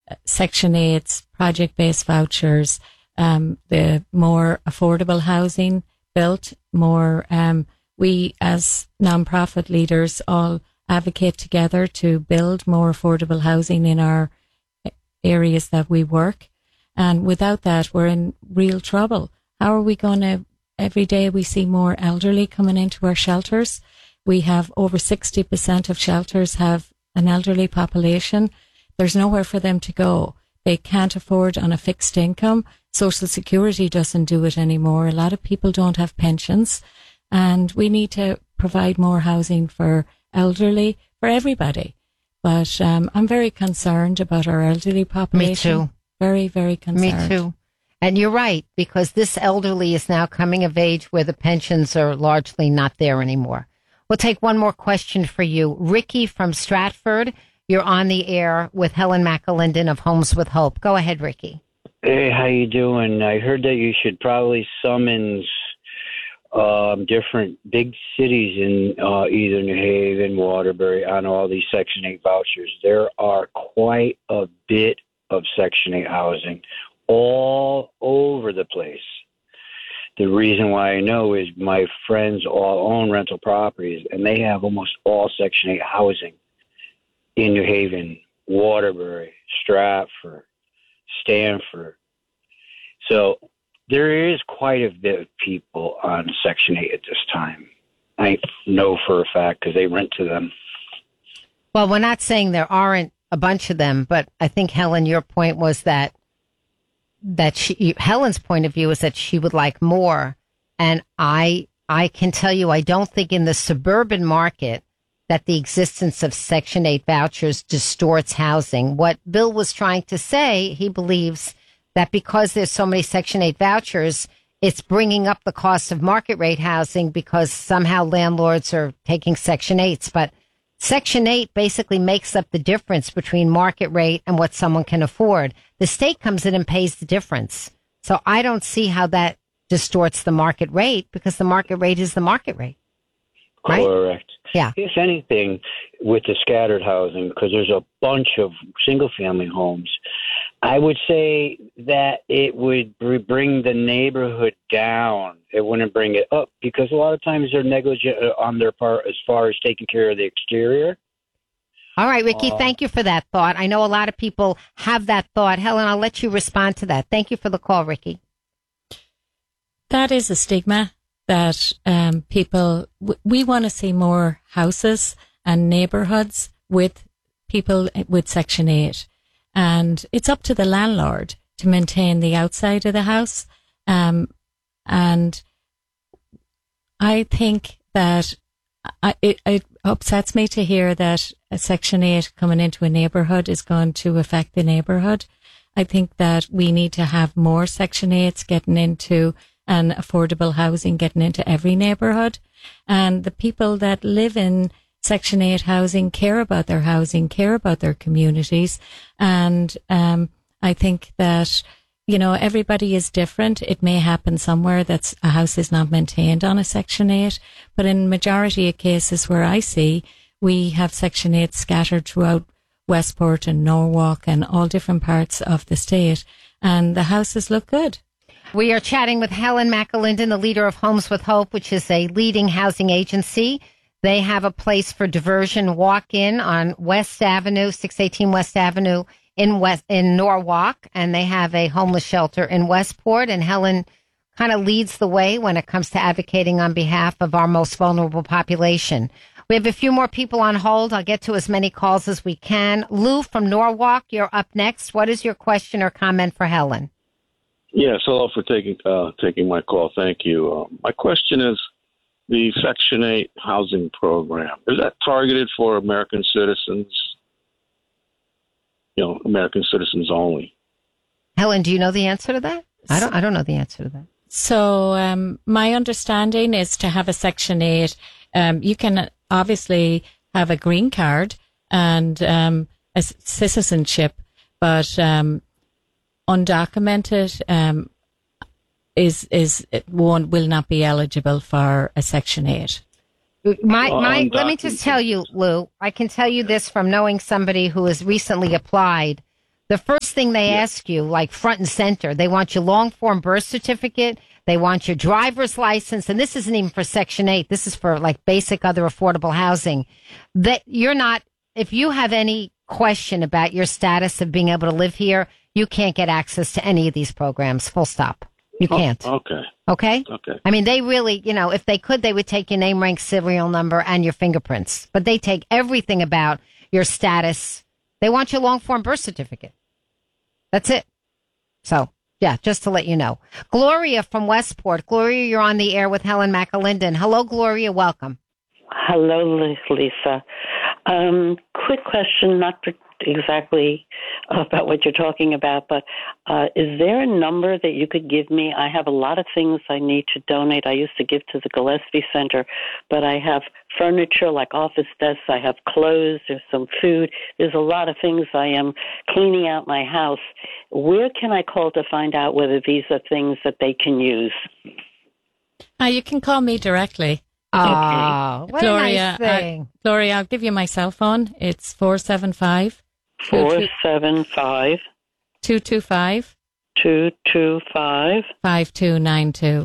Section 8s, project-based vouchers, the more affordable housing built, more, we as non-profit leaders all advocate together to build more affordable housing in our areas that we work. And without that, we're in real trouble. How are we going to, every day we see more elderly coming into our shelters. We have over 60% of shelters have an elderly population. There's nowhere for them to go. They can't afford on a fixed income. Social Security doesn't do it anymore. A lot of people don't have pensions. And we need to provide more housing for elderly, for everybody. But I'm very concerned about our elderly population. Me too. Very, very concerned. Me too. And you're right, because this elderly is now coming of age where the pensions are largely not there anymore. We'll take one more question for you. Ricky from Stratford, you're on the air with Helen McAlinden of Homes with Hope. Go ahead, Ricky. Hey, how you doing? I heard that you should probably summons different big cities in either New Haven, Waterbury, on all these Section 8 vouchers. There are quite a bit of Section 8 housing all over the place. The reason why I know is my friends all own rental properties, and they have almost all Section 8 housing in New Haven, Waterbury, Stratford, Stanford. So there is quite a bit of people on Section 8 at this time. I know for a fact because they rent to them. Well, we're not saying there aren't a bunch of them, but I think, Helen, your point was that Helen's point of view is that she would like more. And I can tell you, I don't think in the suburban market that the existence of Section 8 vouchers distorts housing. What Bill was trying to say, he believes that because there's so many Section 8 vouchers, it's bringing up the cost of market rate housing because somehow landlords are taking Section 8s. But Section 8 basically makes up the difference between market rate and what someone can afford. The state comes in and pays the difference. So I don't see how that distorts the market rate because the market rate is the market rate. Right? Correct. Yeah. If anything, with the scattered housing, because there's a bunch of single-family homes, I would say that it would bring the neighborhood down. It wouldn't bring it up because a lot of times they're negligent on their part as far as taking care of the exterior. All right, Ricky, thank you for that thought. I know a lot of people have that thought. Helen, I'll let you respond to that. Thank you for the call, Ricky. That is a stigma that people, we want to see more houses and neighborhoods with people with Section 8. And it's up to the landlord to maintain the outside of the house. And I think that it upsets me to hear that a Section 8 coming into a neighborhood is going to affect the neighborhood. I think that we need to have more Section 8s getting into and affordable housing getting into every neighborhood. And the people that live in Section 8 housing care about their housing, care about their communities. And I think that, you know, everybody is different. It may happen somewhere that a house is not maintained on a Section 8, but in majority of cases where I see, we have Section 8 scattered throughout Westport and Norwalk and all different parts of the state, and the houses look good. We are chatting with Helen McAlinden, the leader of Homes with Hope, which is a leading housing agency. They have a place for diversion walk-in on West Avenue, 618 West Avenue in Norwalk, and they have a homeless shelter in Westport. And Helen kind of leads the way when it comes to advocating on behalf of our most vulnerable population. We have a few more people on hold. I'll get to as many calls as we can. Lou from Norwalk, you're up next. What is your question or comment for Helen? Yes, hello for taking my call. Thank you. My question is the Section 8 housing program. Is that targeted for American citizens? You know, American citizens only. Helen, do you know the answer to that? I don't know the answer to that. So my understanding is to have a Section 8, you can obviously have a green card and a citizenship, but undocumented will not be eligible for a Section 8. Let me just tell you, Lou, I can tell you this from knowing somebody who has recently applied. the first thing they ask you, like front and center, they want your long form birth certificate. They want your driver's license. And this isn't even for Section 8. This is for like basic other affordable housing. That you're not, if you have any question about your status of being able to live here, you can't get access to any of these programs. Full stop. You can't. Okay. Okay? Okay. I mean, they really, if they could, they would take your name, rank, serial number, and your fingerprints. But they take everything about your status. They want your long form birth certificate. That's it. So, yeah, just to let you know. Gloria from Westport. Gloria, you're on the air with Helen McAlinden. Hello, Gloria. Welcome. Hello, Lisa. Quick question, not exactly about what you're talking about, but is there a number that you could give me? I have a lot of things I need to donate. I used to give to the Gillespie Center, but I have furniture like office desks. I have clothes. There's some food. There's a lot of things. I am cleaning out my house. Where can I call to find out whether these are things that they can use? You can call me directly. Oh, what Gloria, a nice thing. Gloria, I'll give you my cell phone. It's 475 475 225 225 5292.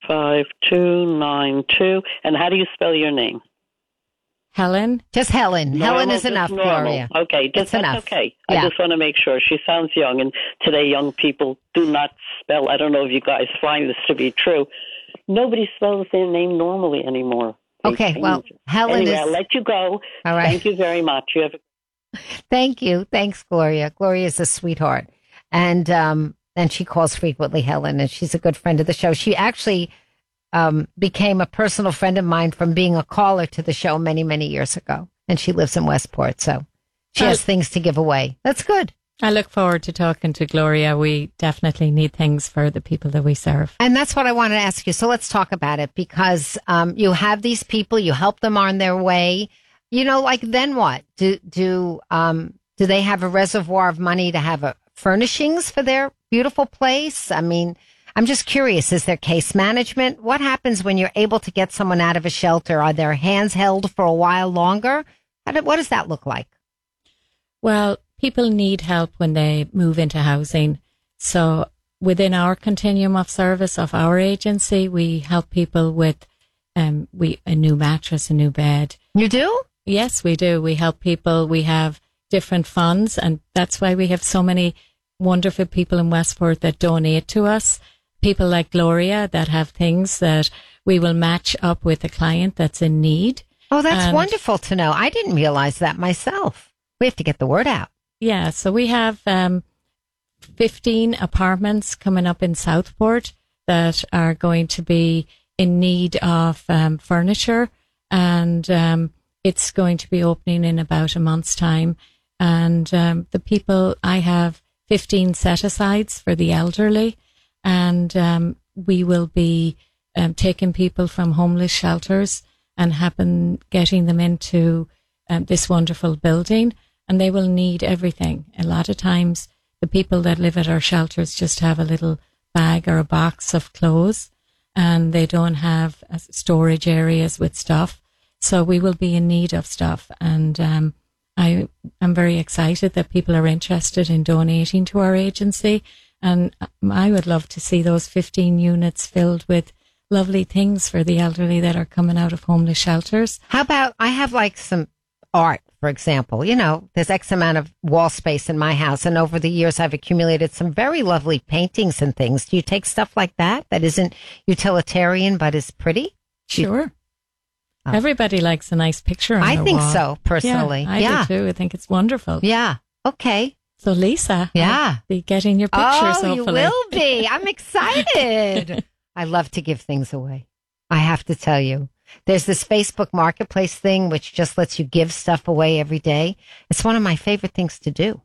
5292. And how do you spell your name? Helen? Just Helen. Normal, Helen is just enough, normal. Gloria. Okay, That's enough. Okay. Yeah. I just want to make sure. She sounds young, and today young people do not spell. I don't know if you guys find this to be true. Nobody spells their name normally anymore. Okay, well, Helen anyway, is... I'll let you go. All right. Thank you very much. You have a Thank you. Thanks, Gloria. Gloria is a sweetheart. And she calls frequently, Helen, and she's a good friend of the show. She actually became a personal friend of mine from being a caller to the show many, many years ago. And she lives in Westport, so she has things to give away. That's good. I look forward to talking to Gloria. We definitely need things for the people that we serve. And that's what I wanted to ask you. So let's talk about it, because you have these people, you help them on their way. Like then what? Do they have a reservoir of money to have furnishings for their beautiful place? I mean, I'm just curious. Is there case management? What happens when you're able to get someone out of a shelter? Are their hands held for a while longer? What does that look like? Well, people need help when they move into housing. So within our continuum of service of our agency, we help people with a new mattress, a new bed. You do? Yes, we do. We help people. We have different funds, and that's why we have so many wonderful people in Westport that donate to us. People like Gloria that have things that we will match up with a client that's in need. Oh, that's wonderful to know. I didn't realize that myself. We have to get the word out. Yeah, so we have 15 apartments coming up in Southport that are going to be in need of furniture, and it's going to be opening in about a month's time. And the people, I have 15 set-asides for the elderly, and we will be taking people from homeless shelters and getting them into this wonderful building. And they will need everything. A lot of times, the people that live at our shelters just have a little bag or a box of clothes, and they don't have storage areas with stuff. So we will be in need of stuff. And I'm very excited that people are interested in donating to our agency. And I would love to see those 15 units filled with lovely things for the elderly that are coming out of homeless shelters. How about, I have like some art, for example. There's X amount of wall space in my house, and over the years I've accumulated some very lovely paintings and things. Do you take stuff like that isn't utilitarian but is pretty? Sure. Everybody likes a nice picture on I their think wall. so, personally. Yeah, I do too. I think it's wonderful. Yeah. Okay. So Lisa, I'll be getting your pictures, hopefully. You will be. I'm excited. I love to give things away. I have to tell you. There's this Facebook Marketplace thing, which just lets you give stuff away every day. It's one of my favorite things to do.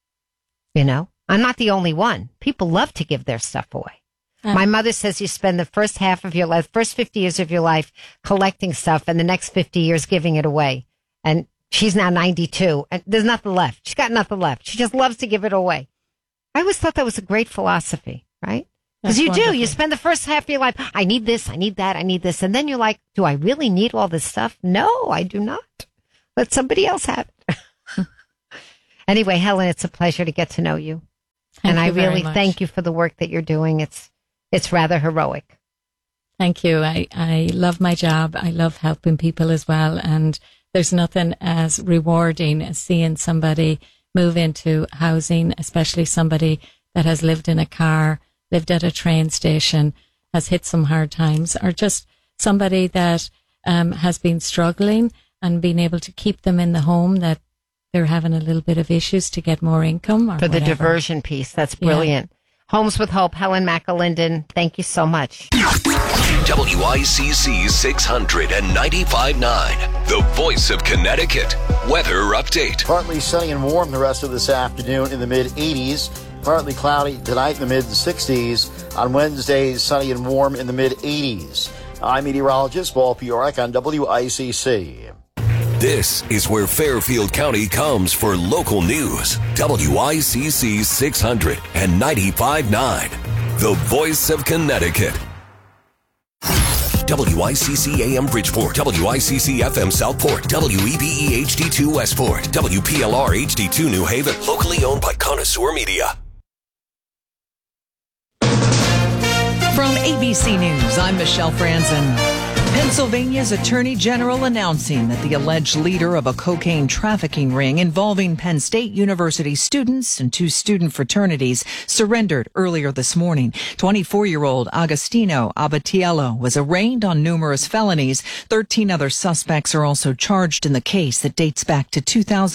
I'm not the only one. People love to give their stuff away. My mother says you spend the first half of your life, first 50 years of your life collecting stuff, and the next 50 years giving it away. And she's now 92, and there's nothing left. She's got nothing left. She just loves to give it away. I always thought that was a great philosophy, right? Because you do. You spend the first half of your life, I need this, I need that, I need this. And then you're like, do I really need all this stuff? No, I do not. Let somebody else have it. Anyway, Helen, it's a pleasure to get to know you. Thank and you I very really much. thank you for the work that you're doing. It's rather heroic. Thank you. I love my job. I love helping people as well. And there's nothing as rewarding as seeing somebody move into housing, especially somebody that has lived in a car, lived at a train station, has hit some hard times, or just somebody that has been struggling and being able to keep them in the home, that they're having a little bit of issues to get more income. Or For the whatever. diversion piece. That's brilliant. Yeah. Homes with Hope, Helen McAlinden, thank you so much. WICC 695.9, the voice of Connecticut. Weather update. Partly sunny and warm the rest of this afternoon in the mid-80s. Partly cloudy tonight in the mid-60s. On Wednesday, sunny and warm in the mid-80s. I'm meteorologist Paul Piorek on WICC. This is where Fairfield County comes for local news. WICC 695.9, the voice of Connecticut. WICC AM Bridgeport, WICC FM Southport, WEBE HD2 Westport, WPLR HD2 New Haven, locally owned by Connoisseur Media. From ABC News, I'm Michelle Franzen. Pennsylvania's Attorney General announcing that the alleged leader of a cocaine trafficking ring involving Penn State University students and 2 student fraternities surrendered earlier this morning. 24-year-old Agostino Abatiello was arraigned on numerous felonies. 13 other suspects are also charged in the case that dates back to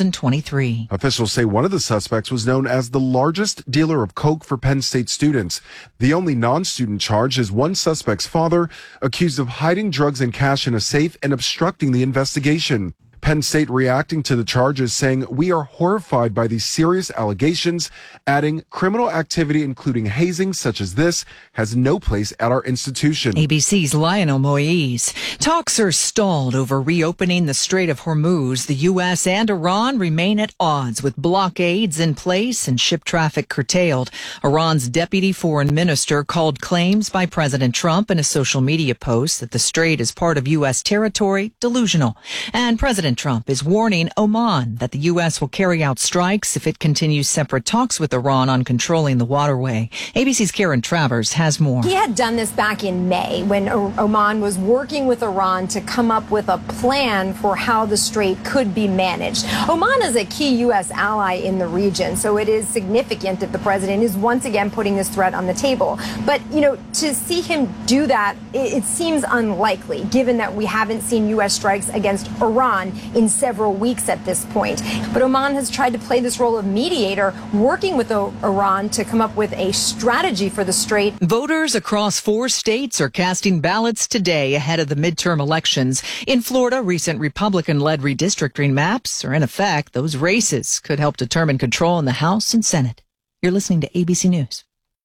2023. Officials say one of the suspects was known as the largest dealer of coke for Penn State students. The only non-student charge is one suspect's father, accused of hiding drugs and cash in a safe and obstructing the investigation. Penn State reacting to the charges, saying, "We are horrified by these serious allegations," adding, "Criminal activity, including hazing such as this, has no place at our institution." ABC's Lionel Moise. Talks are stalled over reopening the Strait of Hormuz. The U.S. and Iran remain at odds, with blockades in place and ship traffic curtailed. Iran's deputy foreign minister called claims by President Trump in a social media post that the strait is part of U.S. territory delusional. And President Trump is warning Oman that the U.S. will carry out strikes if it continues separate talks with Iran on controlling the waterway. ABC's Karen Travers has more. He had done this back in May when Oman was working with Iran to come up with a plan for how the strait could be managed. Oman is a key U.S. ally in the region, so it is significant that the president is once again putting this threat on the table. But, to see him do that, it seems unlikely, given that we haven't seen U.S. strikes against Iran in several weeks at this point. But Oman has tried to play this role of mediator, working with Iran to come up with a strategy for the strait. Voters across 4 states are casting ballots today ahead of the midterm elections. In Florida, recent Republican-led redistricting maps are in effect. Those races could help determine control in the House and Senate. You're listening to ABC News.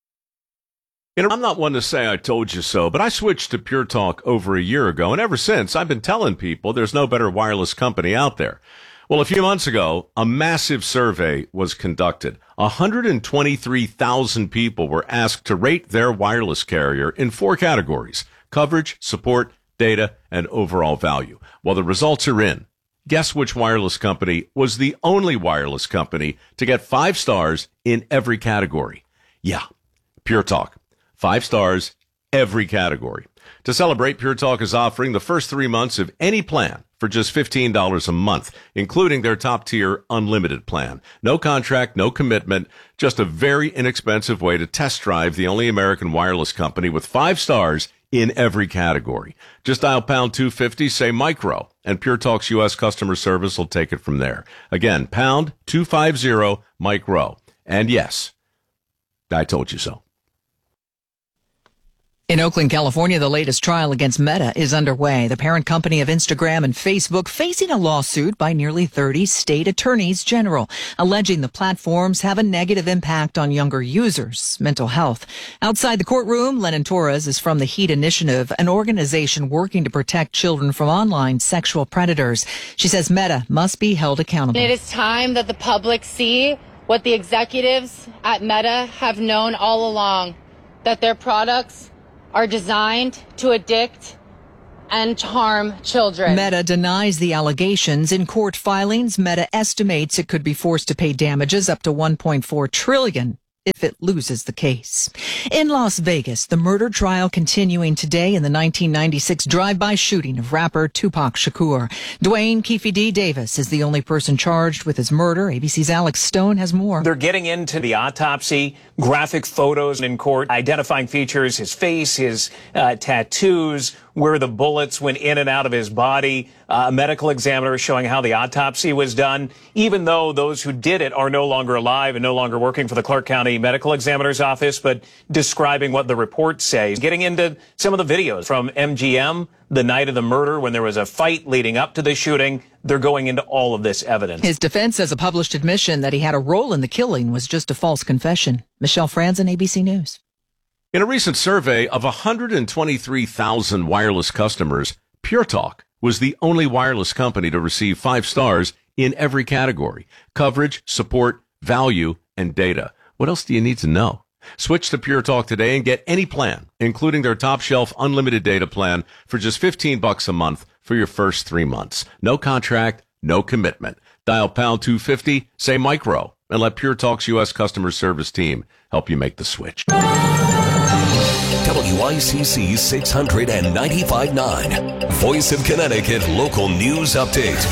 I'm not one to say I told you so, but I switched to Pure Talk over a year ago, and ever since, I've been telling people there's no better wireless company out there. Well, a few months ago, a massive survey was conducted. 123,000 people were asked to rate their wireless carrier in 4 categories: coverage, support, data, and overall value. Well, the results are in. Guess which wireless company was the only wireless company to get 5 stars in every category? Yeah, Pure Talk. 5 stars, every category. To celebrate, Pure Talk is offering the first 3 months of any plan for just $15 a month, including their top-tier unlimited plan. No contract, no commitment, just a very inexpensive way to test drive the only American wireless company with 5 stars in every category. Just dial pound 250, say micro, and Pure Talk's U.S. customer service will take it from there. Again, pound 250 micro. And yes, I told you so. In Oakland, California, the latest trial against Meta is underway. The parent company of Instagram and Facebook facing a lawsuit by nearly 30 state attorneys general, alleging the platforms have a negative impact on younger users' mental health. Outside the courtroom, Lennon Torres is from the HEAT Initiative, an organization working to protect children from online sexual predators. She says Meta must be held accountable. It is time that the public see what the executives at Meta have known all along, that their products are designed to addict and harm children. Meta denies the allegations. In court filings, Meta estimates it could be forced to pay damages up to $1.4 trillion if it loses the case. In Las Vegas, the murder trial continuing today in the 1996 drive-by shooting of rapper Tupac Shakur. Dwayne Keefe D. Davis is the only person charged with his murder. ABC's Alex Stone has more. They're getting into the autopsy, graphic photos in court, identifying features, his face, his tattoos, where the bullets went in and out of his body. A medical examiner showing how the autopsy was done, even though those who did it are no longer alive and no longer working for the Clark County Medical Examiner's Office, but describing what the reports say. Getting into some of the videos from MGM, the night of the murder, when there was a fight leading up to the shooting. They're going into all of this evidence. His defense says a published admission that he had a role in the killing was just a false confession. Michelle Franzen, ABC News. In a recent survey of 123,000 wireless customers, Pure Talk was the only wireless company to receive 5 stars in every category: coverage, support, value, and data. What else do you need to know? Switch to Pure Talk today and get any plan, including their top shelf unlimited data plan, for just $15 a month for your first 3 months. No contract, no commitment. Dial pound 250, say micro, and let Pure Talk's U.S. customer service team help you make the switch. WICC 695.9, Voice of Connecticut Local News Update.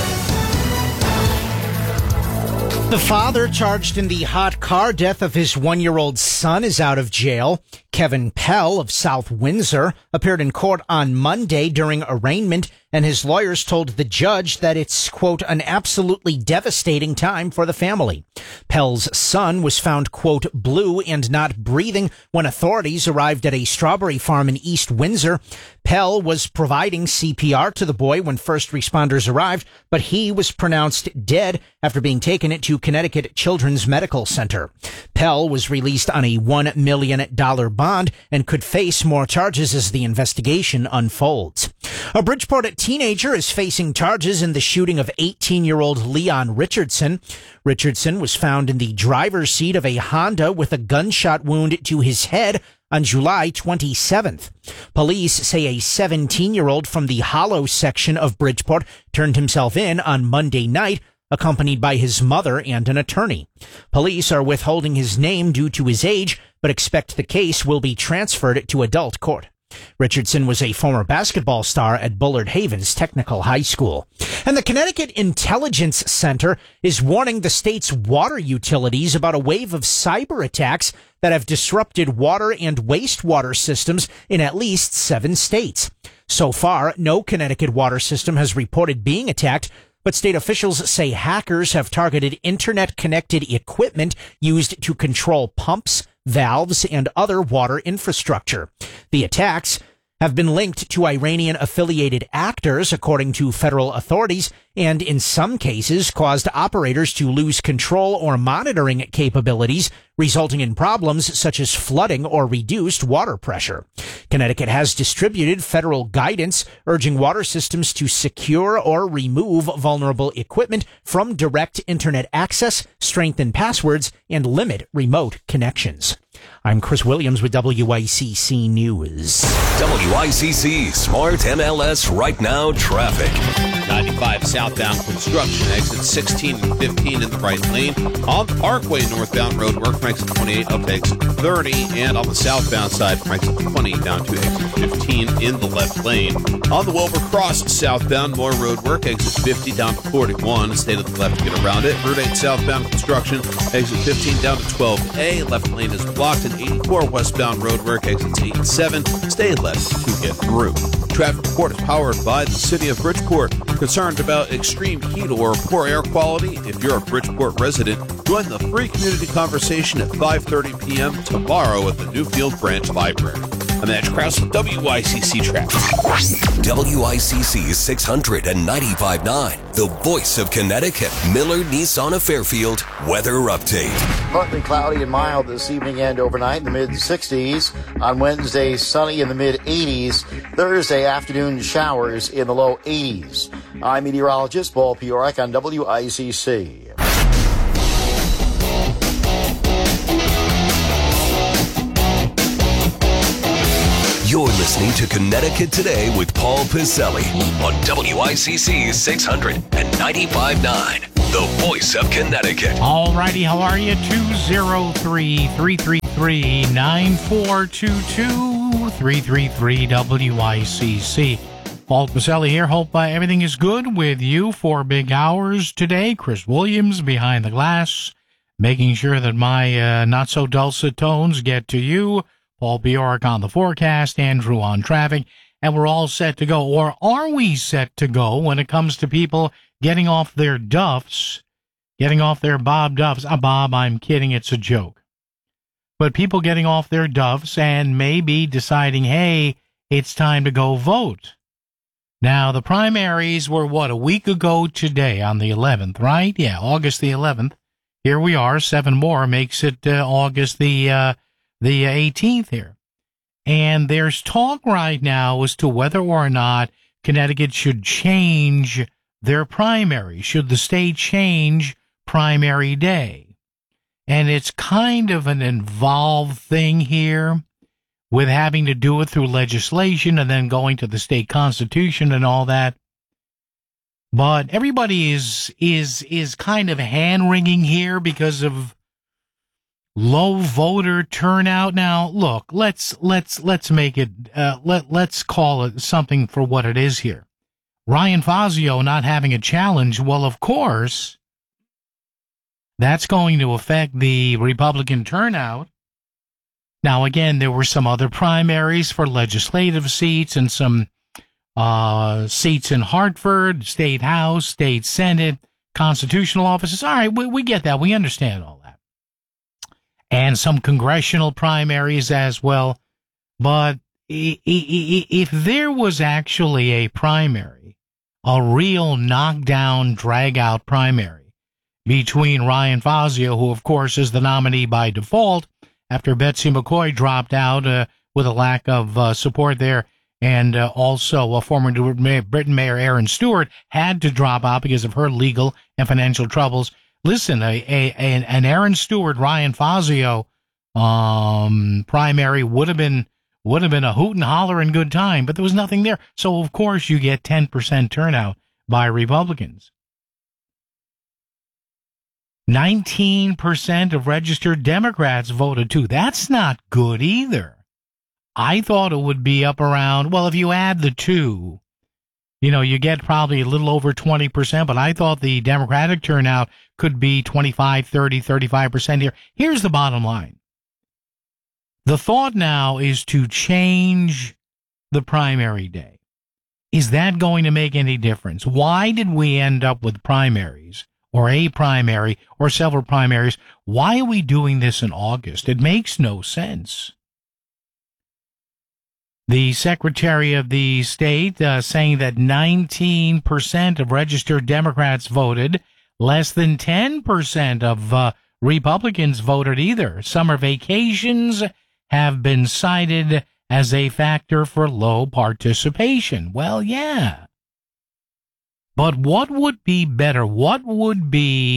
The father charged in the hot car death of his 1-year-old son is out of jail. Kevin Pell of South Windsor appeared in court on Monday during arraignment, and his lawyers told the judge that it's, quote, an absolutely devastating time for the family. Pell's son was found, quote, blue and not breathing when authorities arrived at a strawberry farm in East Windsor. Pell was providing CPR to the boy when first responders arrived, but he was pronounced dead after being taken to Connecticut Children's Medical Center. Pell was released on a $1 million bond and could face more charges as the investigation unfolds. A Bridgeport teenager is facing charges in the shooting of 18-year-old Leon Richardson. Richardson was found in the driver's seat of a Honda with a gunshot wound to his head on July 27th. Police say a 17-year-old from the Hollow section of Bridgeport turned himself in on Monday night, accompanied by his mother and an attorney. Police are withholding his name due to his age, but expect the case will be transferred to adult court. Richardson was a former basketball star at Bullard Havens Technical High School. And the Connecticut Intelligence Center is warning the state's water utilities about a wave of cyber attacks that have disrupted water and wastewater systems in at least 7 states. So far, no Connecticut water system has reported being attacked, but state officials say hackers have targeted internet-connected equipment used to control pumps, valves, and other water infrastructure. The attacks have been linked to Iranian-affiliated actors, according to federal authorities, and in some cases caused operators to lose control or monitoring capabilities, resulting in problems such as flooding or reduced water pressure. Connecticut has distributed federal guidance urging water systems to secure or remove vulnerable equipment from direct internet access, strengthen passwords, and limit remote connections. I'm Chris Williams with WICC News. WICC Smart MLS Right Now Traffic. 95 southbound construction, exit 16 and 15 in the right lane. On the Parkway northbound road work from exit 28 up to exit 30, and on the southbound side from exit 20 down to exit 15 in the left lane. On the Wilbur Cross southbound, more road work, exit 50 down to 41. Stay to the left to get around it. Route 8 southbound construction, exit 15 down to 12A. Left lane is blocked. And 84 westbound road work, exits 8 and 7. Stay left to get through. Traffic report is powered by the City of Bridgeport. Concerned about extreme heat or poor air quality? If you're a Bridgeport resident, join the free community conversation at 5:30 p.m. tomorrow at the Newfield Branch Library. I'm Edge Krause with WICC Traffic. WICC 695.9, the voice of Connecticut. Miller Nissan of Fairfield weather update. Partly cloudy and mild this evening and overnight in the mid-60s. On Wednesday, sunny in the mid-80s. Thursday afternoon, showers in the low 80s. I'm meteorologist Paul Piorek on WICC. You're listening listening to Connecticut Today with Paul Piselli on WICC 600 and 95.9, the voice of Connecticut. All righty, how are you? 203-333-9422, 333-WICC. Paul Piselli here. Hope everything is good with you for big hours today. Chris Williams behind the glass, making sure that my not-so-dulcet tones get to you. Paul Bjork on the forecast, Andrew on traffic, and we're all set to go. Or are we set to go when it comes to people getting off their duffs, getting off their Bob Duffs? Bob, I'm kidding, it's a joke. But people getting off their duffs and maybe deciding, hey, it's time to go vote. Now, the primaries were, a week ago today on the 11th, right? Yeah, August the 11th. Here we are, 7 more makes it August the 18th here. And there's talk right now as to whether or not Connecticut should change their primary. Should the state change primary day? And it's kind of an involved thing here, with having to do it through legislation and then going to the state constitution and all that. But everybody is kind of hand-wringing here because of low voter turnout. Now, look, let's make it, let's call it something for what it is here. Ryan Fazio not having a challenge, well, of course, that's going to affect the Republican turnout. Now, again, there were some other primaries for legislative seats and some seats in Hartford, State House, State Senate, constitutional offices. All right, we get that. We understand all that. And some congressional primaries as well. But if there was actually a primary, a real knockdown, drag-out primary between Ryan Fazio, who, of course, is the nominee by default, after Betsy McCoy dropped out with a lack of support there, and also former Britain Mayor Aaron Stewart had to drop out because of her legal and financial troubles. Listen, an Aaron Stewart, Ryan Fazio primary would have been a hoot and holler and good time, but there was nothing there. So, of course, you get 10% turnout by Republicans. 19% of registered Democrats voted, too. That's not good either. I thought it would be up around, well, if you add the two, you get probably a little over 20%, but I thought the Democratic turnout could be 25, 30, 35% here. Here's the bottom line. The thought now is to change the primary day. Is that going to make any difference? Why did we end up with primaries? Or a primary, or several primaries? Why are we doing this in August? It makes no sense. The Secretary of the State saying that 19% of registered Democrats voted, less than 10% of Republicans voted either. Summer vacations have been cited as a factor for low participation. Well, yeah. But what would be better? What do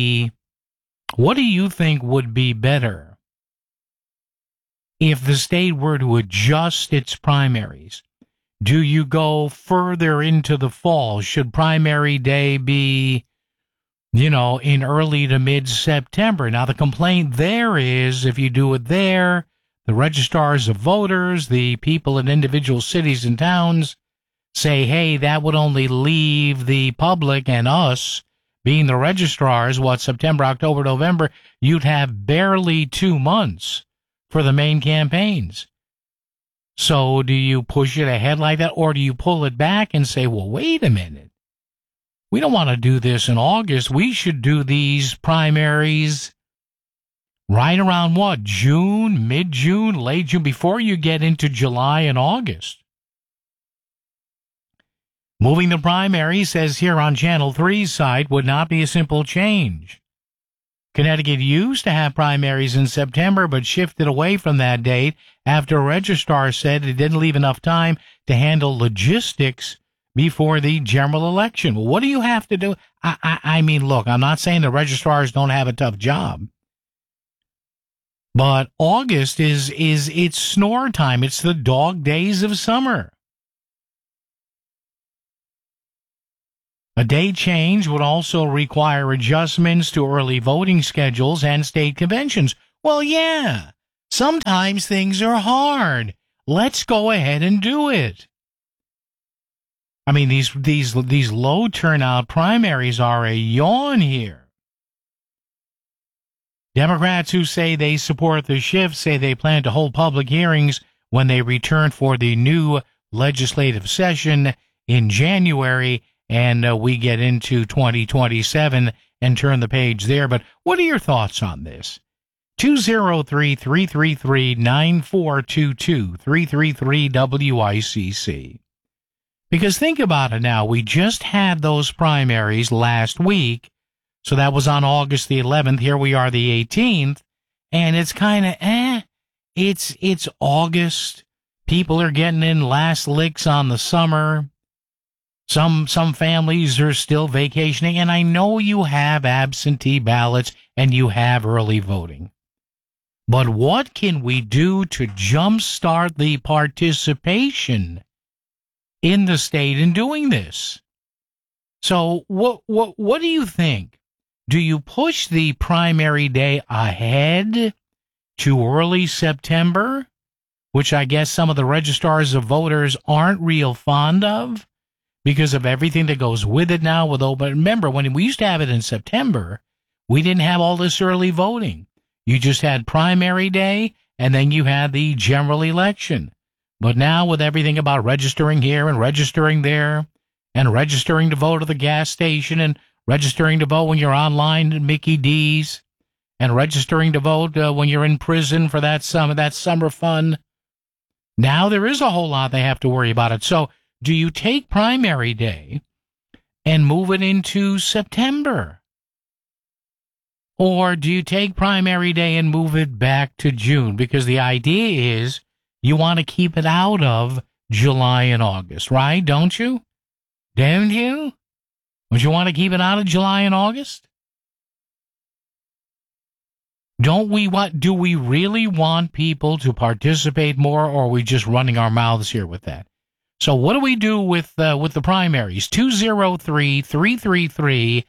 you think would be better if the state were to adjust its primaries? Do you go further into the fall? Should primary day be, in early to mid-September? Now, the complaint there is if you do it there, the registrars of voters, the people in individual cities and towns, say, hey, that would only leave the public and us, being the registrars, September, October, November, you'd have barely 2 months for the main campaigns. So do you push it ahead like that, or do you pull it back and say, well, wait a minute. We don't want to do this in August. We should do these primaries right around June, mid-June, late June, before you get into July and August. Moving the primary, says here on Channel 3's site, would not be a simple change. Connecticut used to have primaries in September, but shifted away from that date after a registrar said it didn't leave enough time to handle logistics before the general election. Well, what do you have to do? I mean, look, I'm not saying the registrars don't have a tough job, but August is its snore time. It's the dog days of summer. A day change would also require adjustments to early voting schedules and state conventions. Well, yeah, sometimes things are hard. Let's go ahead and do it. I mean, these low turnout primaries are a yawn here. Democrats who say they support the shift say they plan to hold public hearings when they return for the new legislative session in January, and we get into 2027 and turn the page there. But what are your thoughts on this? 203-333-9422, 333-WICC. Because think about it now. We just had those primaries last week, so that was on August the 11th. Here we are the 18th, and it's kind of, it's August. People are getting in last licks on the summer. Some families are still vacationing, and I know you have absentee ballots and you have early voting. But what can we do to jumpstart the participation in the state in doing this? So what do you think? Do you push the primary day ahead to early September, which I guess some of the registrars of voters aren't real fond of because of everything that goes with it now with open? Remember, when we used to have it in September, we didn't have all this early voting. You just had primary day, and then you had the general election. But now with everything about registering here and registering there, and registering to vote at the gas station, and registering to vote when you're online at Mickey D's, and registering to vote when you're in prison for that summer fun, now there is a whole lot they have to worry about it. So do you take primary day and move it into September? Or do you take primary day and move it back to June? Because the idea is you want to keep it out of July and August, right? Don't you? Don't you? Would you want to keep it out of July and August? Do we really want people to participate more, or are we just running our mouths here with that? So what do we do with the primaries? 203-333-9422,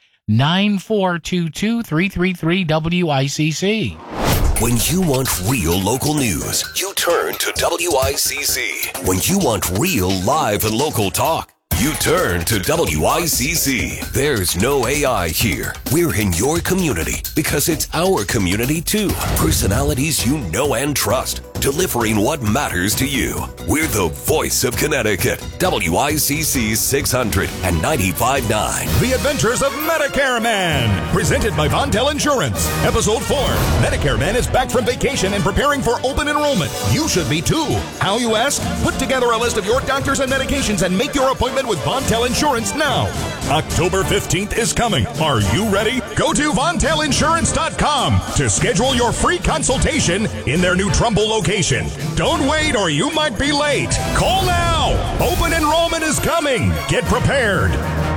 333-WICC. When you want real local news, you turn to WICC. When you want real live and local talk, you turn to WICC. There's no AI here. We're in your community because it's our community too. Personalities you know and trust, delivering what matters to you. We're the voice of Connecticut. WICC 600 and 95.9. The Adventures of Medicare Man, presented by Vontel Insurance. Episode 4. Medicare Man is back from vacation and preparing for open enrollment. You should be too. How, you ask? Put together a list of your doctors and medications and make your appointment with Vontel Insurance now. October 15th is coming. Are you ready? Go to VontelInsurance.com to schedule your free consultation in their new Trumbull location. Don't wait or you might be late. Call now. Open enrollment is coming. Get prepared.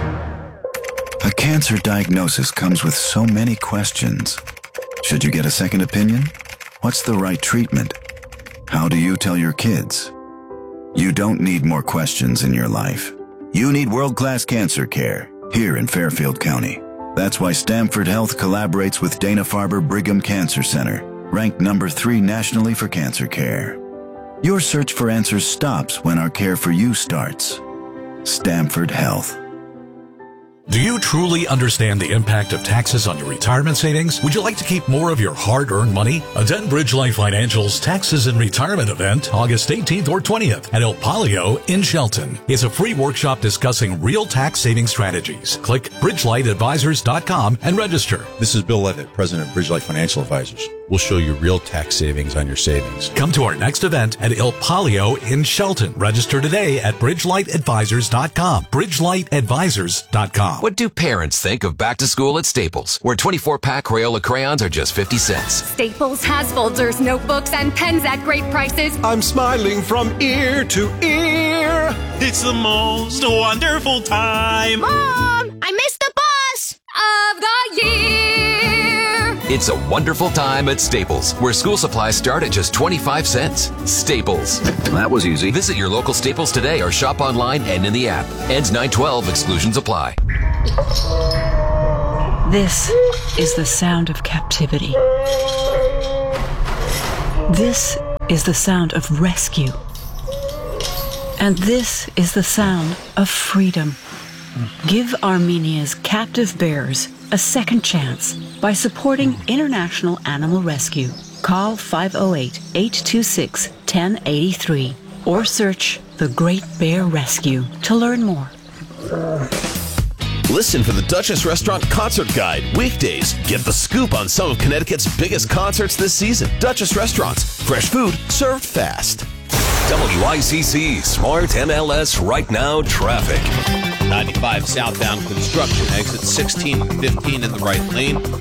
A cancer diagnosis comes with so many questions. Should you get a second opinion? What's the right treatment? How do you tell your kids? You don't need more questions in your life. You need world-class cancer care here in Fairfield County. That's why Stamford Health collaborates with Dana-Farber Brigham Cancer Center, ranked number 3 nationally for cancer care. Your search for answers stops when our care for you starts. Stamford Health. Do you truly understand the impact of taxes on your retirement savings? Would you like to keep more of your hard-earned money? Attend Bridgelight Financial's Taxes and Retirement event August 18th or 20th at El Palio in Shelton. It's a free workshop discussing real tax saving strategies. Click BridgelightAdvisors.com and register. This is Bill Levitt, President of Bridgelight Financial Advisors. We'll show you real tax savings on your savings. Come to our next event at El Palio in Shelton. Register today at BridgelightAdvisors.com. BridgelightAdvisors.com. What do parents think of back to school at Staples, where 24-pack Crayola crayons are just 50 cents? Staples has folders, notebooks, and pens at great prices. I'm smiling from ear to ear. It's the most wonderful time. Mom, I missed the bus of the year. It's a wonderful time at Staples, where school supplies start at just 25 cents. Staples. That was easy. Visit your local Staples today or shop online and in the app. Ends 9/12. Exclusions apply. This is the sound of captivity. This is the sound of rescue. And this is the sound of freedom. Give Armenia's captive bears a second chance by supporting International Animal Rescue. Call 508-826-1083 or search The Great Bear Rescue to learn more. Listen for the Duchess Restaurant Concert Guide. Weekdays, get the scoop on some of Connecticut's biggest concerts this season. Duchess Restaurants. Fresh food served fast. WICC Smart MLS Right Now traffic. 95 southbound construction, exit 16 and 15 in the right lane.